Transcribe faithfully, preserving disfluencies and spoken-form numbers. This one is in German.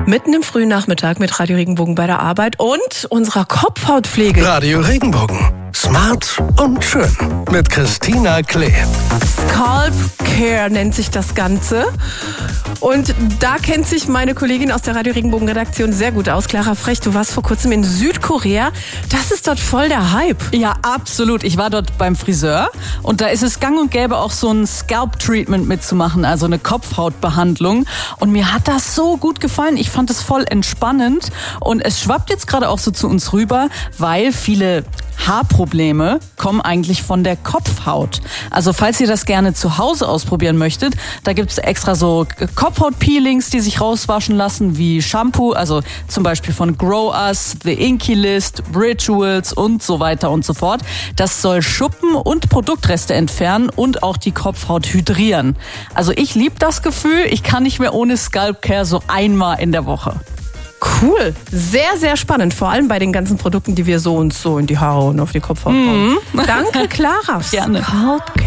Mitten im frühen Nachmittag mit Radio Regenbogen bei der Arbeit und unserer Kopfhautpflege. Radio Regenbogen. Smart und schön. Mit Christina Klee. Scalp Care nennt sich das Ganze. Und da kennt sich meine Kollegin aus der Radio Regenbogen Redaktion sehr gut aus. Clara Frech, du warst vor kurzem in Südkorea. Das ist dort voll der Hype. Ja, absolut. Ich war dort beim Friseur und da ist es gang und gäbe, auch so ein Scalp-Treatment mitzumachen, also eine Kopfhautbehandlung. Und mir hat das so gut gefallen. Ich fand es voll entspannend und es schwappt jetzt gerade auch so zu uns rüber, weil viele Haarprobleme kommen eigentlich von der Kopfhaut. Also falls ihr das gerne zu Hause ausprobieren möchtet, da gibt's extra so Kopfhautpeelings, die sich rauswaschen lassen, wie Shampoo, also zum Beispiel von Grow Us, The Inky List, Rituals und so weiter und so fort. Das soll Schuppen und Produktreste entfernen und auch die Kopfhaut hydrieren. Also ich liebe das Gefühl, ich kann nicht mehr ohne Scalp Care so einmal in der Woche. Cool. Sehr, sehr spannend. Vor allem bei den ganzen Produkten, die wir so und so in die Haare und auf die Kopfhaut bauen. Mhm. Danke, Clara. Gerne. Scalp Care.